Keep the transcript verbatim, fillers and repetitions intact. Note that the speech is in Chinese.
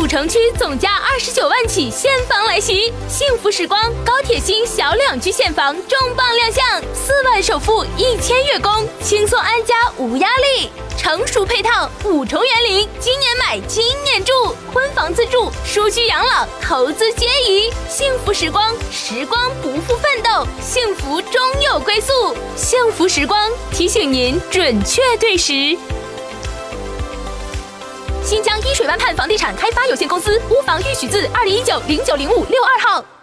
城区总价二十九万起现房来袭，幸福时光高铁新小两居现房重磅亮相，四万首付一千月供，轻松安家无压力。成熟配套五重园林，今年买今年住，婚房自住、舒居养老、投资皆宜。幸福时光，时光不负奋斗，幸福终有归宿。幸福时光提醒您准确对时。新疆依水湾畔房地产开发有限公司，屋房预许字二零一九零九零五六二号。